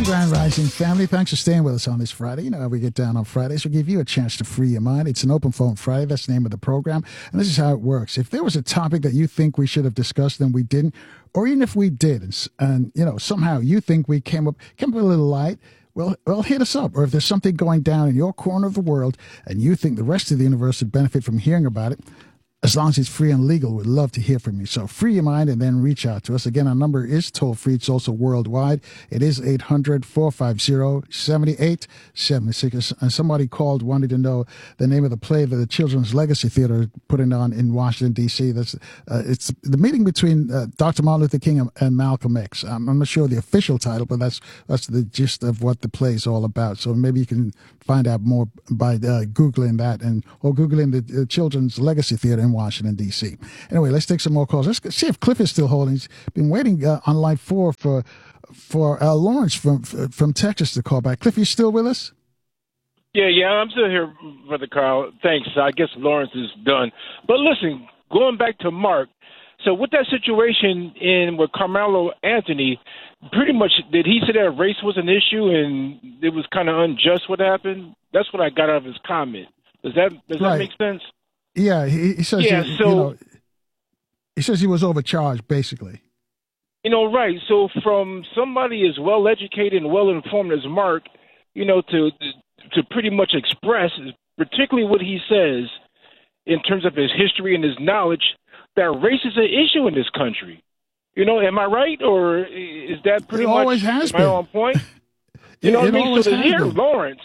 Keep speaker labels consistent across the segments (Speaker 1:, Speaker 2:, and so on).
Speaker 1: Grand Rising family, thanks for staying with us on this Friday. You know how we get down on Fridays. We give you a chance to free your mind. It's an open phone Friday. That's the name of the program. And this is how it works. If there was a topic that you think we should have discussed and we didn't, or even if we did, and you know, somehow you think we came up a little light, well, hit us up. Or if there's something going down in your corner of the world and you think the rest of the universe would benefit from hearing about it, as long as it's free and legal, we'd love to hear from you. So free your mind and then reach out to us. Again, our number is toll-free. It's also worldwide. It is 800-450-7876. And somebody called wanting to know the name of the play that the Children's Legacy Theater is putting on in Washington, D.C. It's the meeting between Dr. Martin Luther King and Malcolm X. I'm not sure the official title, but that's the gist of what the play is all about. So maybe you can find out more by Googling that or Googling the Children's Legacy Theater in Washington, D.C. Anyway, let's take some more calls. Let's see if Cliff is still holding. He's been waiting on line 4 for Lawrence from Texas to call back. Cliff, you still with us?
Speaker 2: Yeah, I'm still here, Brother Carl. Thanks. I guess Lawrence is done. But listen, going back to Mark, so with that situation with Carmelo Anthony, pretty much did he say that race was an issue and it was kind of unjust what happened? That's what I got out of his comment. Does that make sense?
Speaker 1: Yeah, he says. Yeah, he says he was overcharged, basically.
Speaker 2: Right. So from somebody as well educated and well informed as Mark, to pretty much express, particularly what he says in terms of his history and his knowledge, that race is an issue in this country. Am I right, or is that pretty much
Speaker 1: always has been
Speaker 2: on point? What I mean? So to hear Lawrence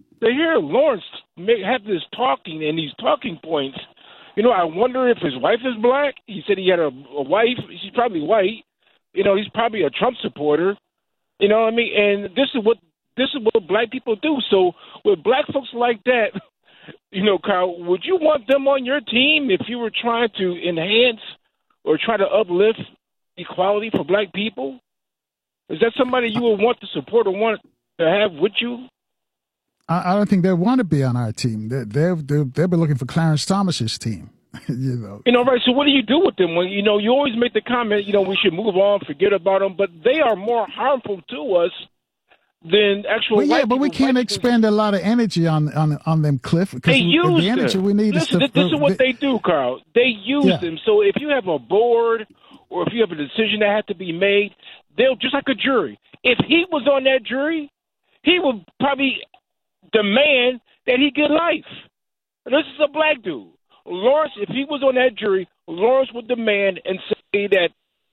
Speaker 2: have this talking and these talking points, I wonder if his wife is black. He said he had a wife. She's probably white. He's probably a Trump supporter. You know what I mean? And this is what black people do. So with black folks like that, Kyle, would you want them on your team if you were trying to enhance or try to uplift equality for black people? Is that somebody you would want to support or want to have with you?
Speaker 1: I don't think they want to be on our team. They've been looking for Clarence Thomas's team.
Speaker 2: Right. So what do you do with them? When you always make the comment, we should move on, forget about them, but they are more harmful to us than actual.
Speaker 1: Well, but we can't expend a lot of energy on them, Cliff.
Speaker 2: They use
Speaker 1: the energy we need.
Speaker 2: Listen, this is what they do, Carl. They use them. So if you have a board or if you have a decision that has to be made, they'll just like a jury. If he was on that jury, he would probably demand that he get life. This is a black dude. Lawrence, if he was on that jury, Lawrence would demand and say that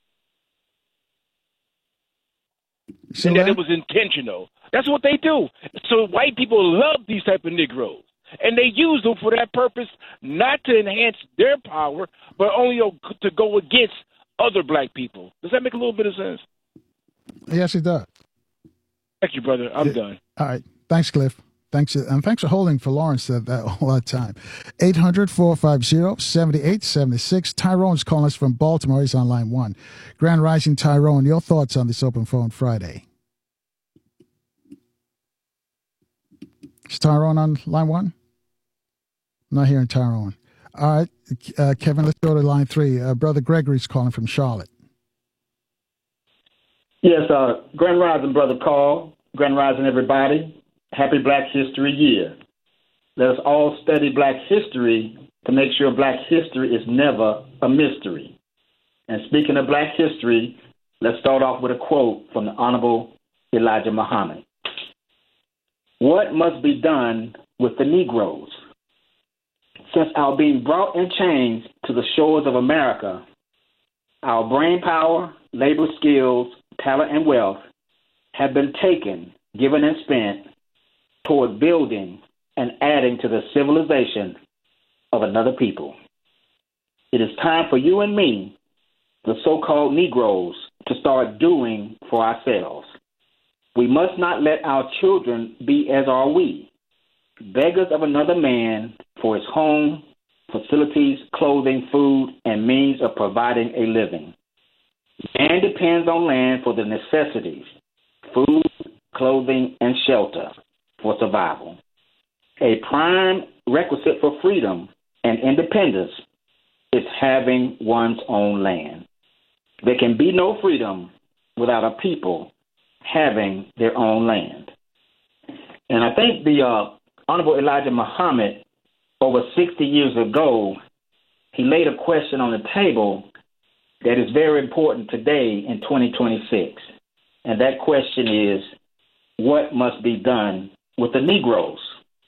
Speaker 2: it was intentional. That's what they do. So white people love these type of Negroes. And they use them for that purpose, not to enhance their power, but only to go against other black people. Does that make a little bit of sense?
Speaker 1: Yes, it does.
Speaker 2: Thank you, brother. I'm done.
Speaker 1: All right. Thanks, Cliff. Thanks for holding for Lawrence all that time. 800-450-7876. Tyrone's calling us from Baltimore. He's on line 1. Grand Rising, Tyrone, your thoughts on this Open Phone Friday? Is Tyrone on line 1? I'm not hearing Tyrone. All right, Kevin, let's go to line 3. Brother Gregory's calling from Charlotte.
Speaker 3: Yes, Grand Rising, Brother Carl. Grand Rising, everybody. Happy Black History Year. Let us all study Black history to make sure Black history is never a mystery. And speaking of Black history, let's start off with a quote from the Honorable Elijah Muhammad. What must be done with the Negroes? Since our being brought in chains to the shores of America, our brain power, labor skills, talent, and wealth have been taken, given, and spent toward building and adding to the civilization of another people. It is time for you and me, the so-called Negroes, to start doing for ourselves. We must not let our children be as are we, beggars of another man for his home, facilities, clothing, food, and means of providing a living. Man depends on land for the necessities, food, clothing, and shelter for survival. A prime requisite for freedom and independence is having one's own land. There can be no freedom without a people having their own land. And I think the Honorable Elijah Muhammad, over 60 years ago, he laid a question on the table that is very important today in 2026. And that question is, what must be done with the Negroes?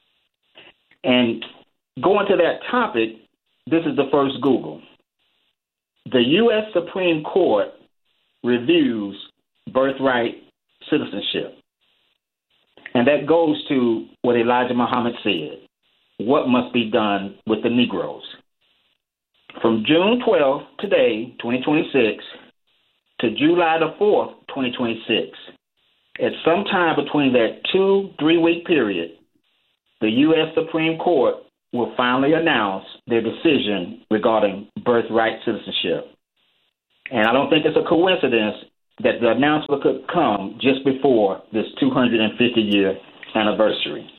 Speaker 3: And going to that topic, this is the first Google. The U.S. Supreme Court reviews birthright citizenship. And that goes to what Elijah Muhammad said. What must be done with the Negroes? From June 12th, today, 2026, to July the 4th, 2026, at some time between that 2-3 week period, the U.S. Supreme Court will finally announce their decision regarding birthright citizenship. And I don't think it's a coincidence that the announcement could come just before this 250-year anniversary.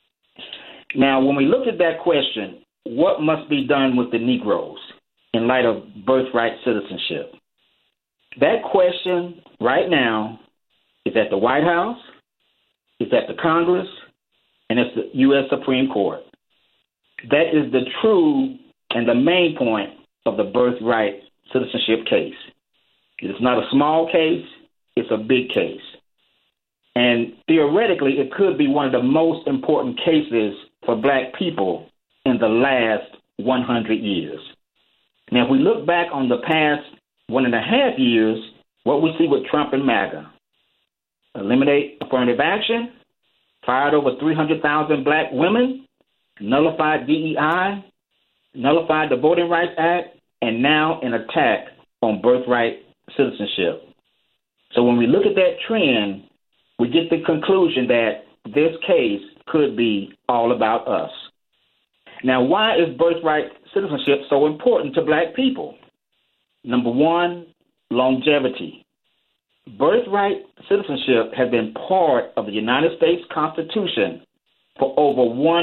Speaker 3: Now, when we look at that question, what must be done with the Negroes in light of birthright citizenship? That question right now is at the White House, it's at the Congress, and it's the U.S. Supreme Court. That is the true and the main point of the birthright citizenship case. It's not a small case, it's a big case. And theoretically, it could be one of the most important cases for black people in the last 100 years. Now, if we look back on the past 1.5 years, what we see with Trump and MAGA: eliminate affirmative action, fired over 300,000 black women, nullified DEI, nullified the Voting Rights Act, and now an attack on birthright citizenship. So when we look at that trend, we get the conclusion that this case could be all about us. Now, why is birthright citizenship so important to black people? Number one, longevity. Birthright citizenship has been part of the United States Constitution for over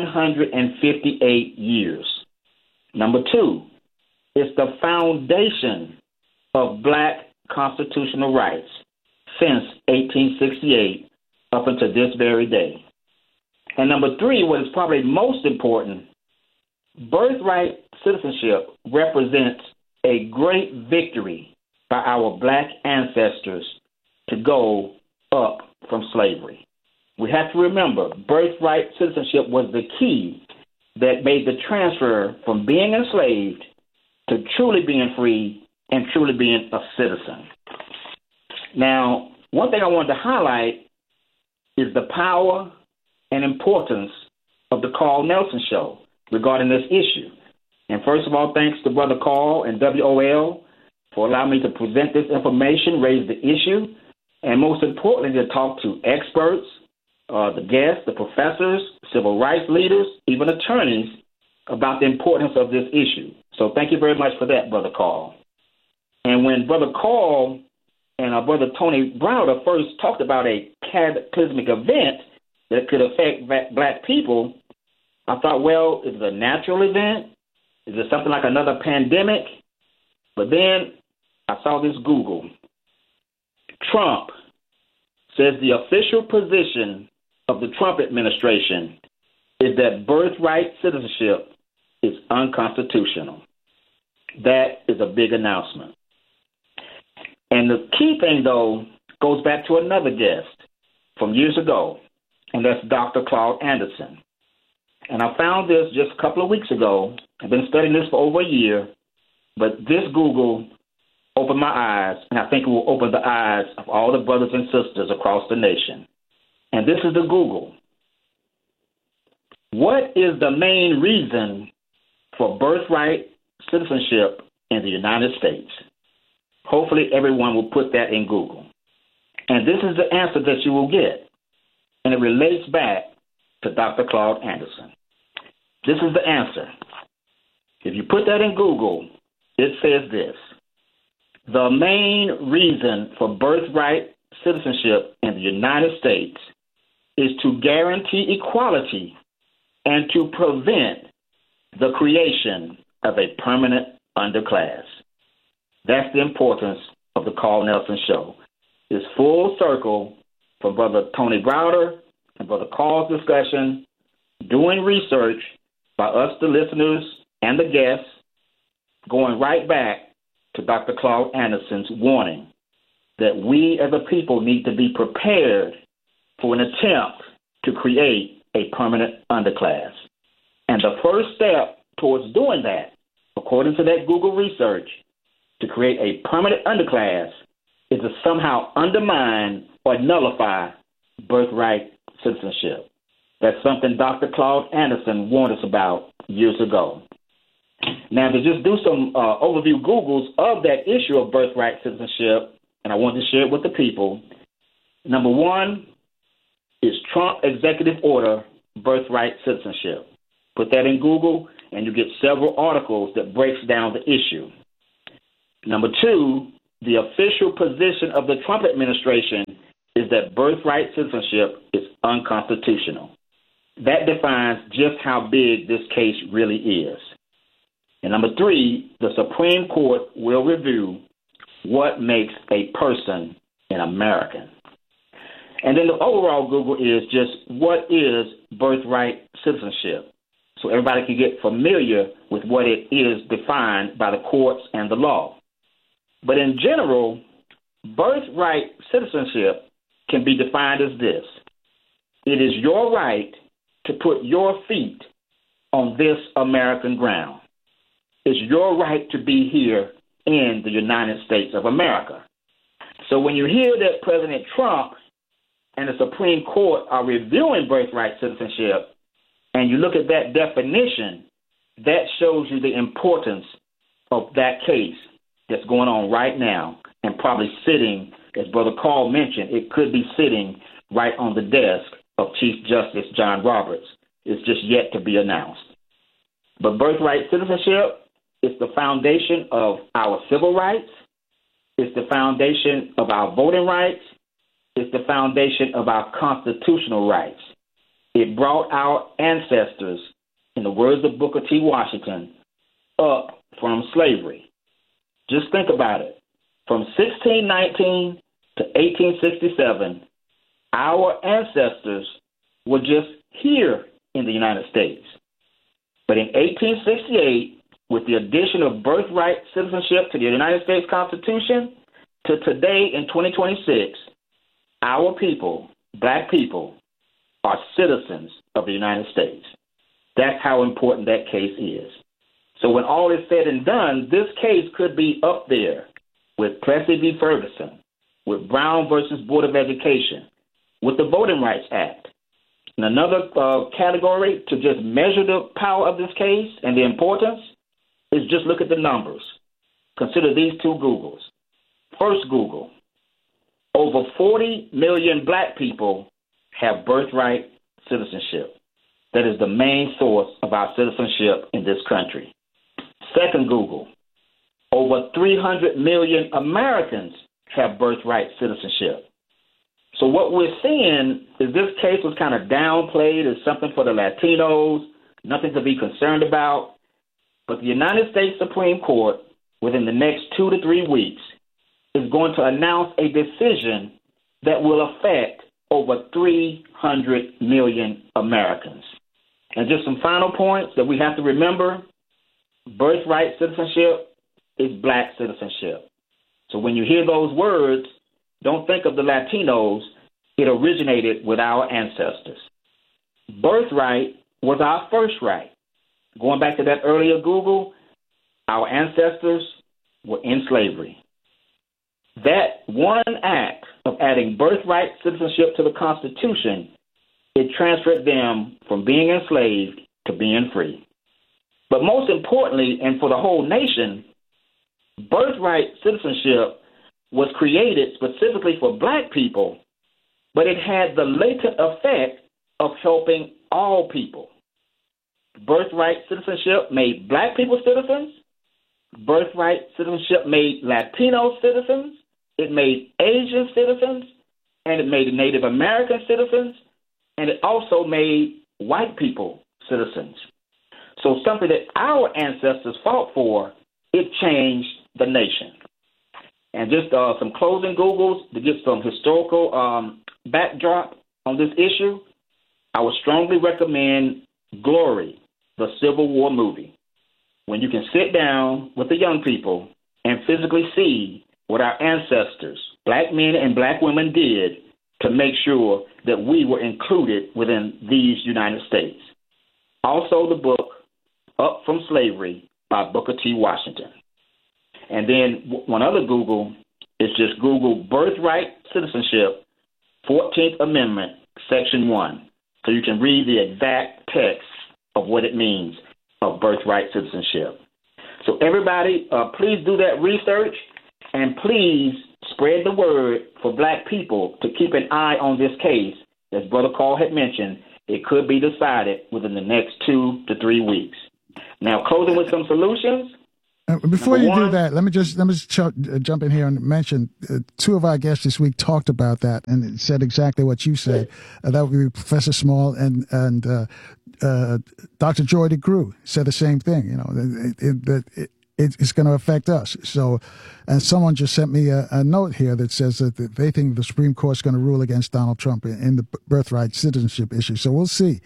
Speaker 3: 158 years. Number two, it's the foundation of black constitutional rights since 1868 up until this very day. And number three, what is probably most important, birthright citizenship represents a great victory by our black ancestors to go up from slavery. We have to remember, birthright citizenship was the key that made the transfer from being enslaved to truly being free and truly being a citizen. Now, one thing I wanted to highlight is the power and importance of the Carl Nelson Show regarding this issue. And first of all, thanks to Brother Carl and WOL for allowing me to present this information, raise the issue, and most importantly, to talk to experts, the guests, the professors, civil rights leaders, even attorneys about the importance of this issue. So thank you very much for that, Brother Carl. And when Brother Carl and our Brother Tony Browder first talked about a cataclysmic event that could affect black people, I thought, well, is it a natural event? Is it something like another pandemic? But then I saw this Google. Trump says the official position of the Trump administration is that birthright citizenship is unconstitutional. That is a big announcement. And the key thing, though, goes back to another guest from years ago, and that's Dr. Claude Anderson. And I found this just a couple of weeks ago. I've been studying this for over a year, but this Google opened my eyes, and I think it will open the eyes of all the brothers and sisters across the nation. And this is the Google. What is the main reason for birthright citizenship in the United States? Hopefully everyone will put that in Google. And this is the answer that you will get. And it relates back to Dr. Claude Anderson. This is the answer. If you put that in Google, it says this: the main reason for birthright citizenship in the United States is to guarantee equality and to prevent the creation of a permanent underclass. That's the importance of the Carl Nelson Show. It's full circle, from Brother Tony Browder and Brother Carl's discussion, doing research by us, the listeners and the guests, going right back to Dr. Claude Anderson's warning that we as a people need to be prepared for an attempt to create a permanent underclass. And the first step towards doing that, according to that Google research, to create a permanent underclass is to somehow undermine or nullify birthright citizenship. That's something Dr. Claude Anderson warned us about years ago. Now, to just do some overview Googles of that issue of birthright citizenship, and I want to share it with the people. Number one is Trump Executive Order Birthright Citizenship. Put that in Google, and you get several articles that breaks down the issue. Number two, the official position of the Trump administration is that birthright citizenship is unconstitutional. That defines just how big this case really is. And number three, the Supreme Court will review what makes a person an American. And then the overall Google is just what is birthright citizenship, so everybody can get familiar with what it is defined by the courts and the law. But in general, birthright citizenship can be defined as this. It is your right to put your feet on this American ground. It's your right to be here in the United States of America. So when you hear that President Trump and the Supreme Court are reviewing birthright citizenship, and you look at that definition, that shows you the importance of that case that's going on right now and probably sitting, as Brother Carl mentioned, it could be sitting right on the desk of Chief Justice John Roberts. It's just yet to be announced. But birthright citizenship is the foundation of our civil rights. It's the foundation of our voting rights. It's the foundation of our constitutional rights. It brought our ancestors, in the words of Booker T. Washington, up from slavery. Just think about it. From 1619 to 1867, our ancestors were just here in the United States. But in 1868, with the addition of birthright citizenship to the United States Constitution, to today in 2026, our people, black people, are citizens of the United States. That's how important that case is. So when all is said and done, this case could be up there with Plessy v. Ferguson, with Brown versus Board of Education, with the Voting Rights Act. And another category to just measure the power of this case and the importance is just look at the numbers. Consider these two Googles. First Google, over 40 million black people have birthright citizenship. That is the main source of our citizenship in this country. Second Google, over 300 million Americans have birthright citizenship. So what we're seeing is this case was kind of downplayed as something for the Latinos, nothing to be concerned about. But the United States Supreme Court, within the next 2 to 3 weeks, is going to announce a decision that will affect over 300 million Americans. And just some final points that we have to remember, birthright citizenship is black citizenship. So when you hear those words, don't think of the Latinos. It originated with our ancestors. Birthright was our first right. Going back to that earlier Google, our ancestors were in slavery. That one act of adding birthright citizenship to the Constitution, it transferred them from being enslaved to being free. But most importantly, and for the whole nation, birthright citizenship was created specifically for black people, but it had the latent effect of helping all people. Birthright citizenship made black people citizens. Birthright citizenship made Latino citizens. It made Asian citizens. And it made Native American citizens. And it also made white people citizens. So something that our ancestors fought for, it changed the nation. And just some closing Googles to get some historical backdrop on this issue, I would strongly recommend Glory, the Civil War movie, when you can sit down with the young people and physically see what our ancestors, black men and black women, did to make sure that we were included within these United States. Also, the book, Up from Slavery by Booker T. Washington. And then one other Google is just Google Birthright Citizenship, 14th Amendment, Section 1. So you can read the exact text of what it means of birthright citizenship. So everybody, please do that research, and please spread the word for black people to keep an eye on this case. As Brother Carl had mentioned, it could be decided within the next 2 to 3 weeks. Now, closing with some solutions.
Speaker 1: Before you do that, let me just jump in here and mention two of our guests this week talked about that and said exactly what you said. That would be Professor Small and Dr. Joy DeGruy said the same thing. You know, it's going to affect us. So, and someone just sent me a note here that says that they think the Supreme Court's going to rule against Donald Trump in the birthright citizenship issue. So we'll see.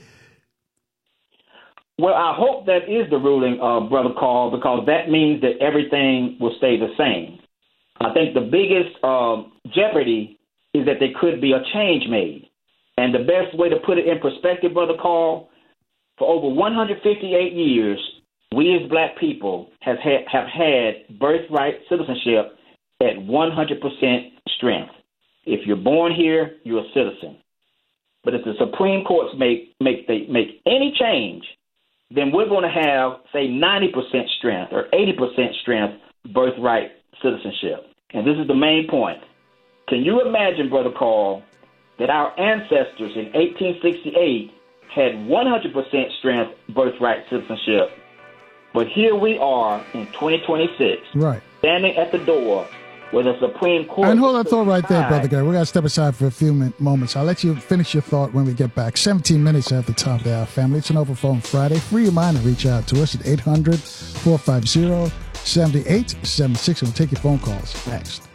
Speaker 3: Well, I hope that is the ruling, Brother Carl, because that means that everything will stay the same. I think the biggest jeopardy is that there could be a change made. And the best way to put it in perspective, Brother Carl, for over 158 years, we as black people have had birthright citizenship at 100% strength. If you're born here, you're a citizen. But if the Supreme Courts make any change, then we're going to have, say, 90% strength or 80% strength birthright citizenship. And this is the main point. Can you imagine, Brother Carl, that our ancestors in 1868 had 100% strength birthright citizenship, but here we are in 2026,
Speaker 1: right,
Speaker 3: standing at the door where the Supreme Court...
Speaker 1: And hold that thought right there, Brother Gary. We're going to step aside for a few moments. I'll let you finish your thought when we get back. 17 minutes at the top of the hour, family. It's an Overphone Friday. Free your mind and reach out to us at 800-450-7876. And we'll take your phone calls next.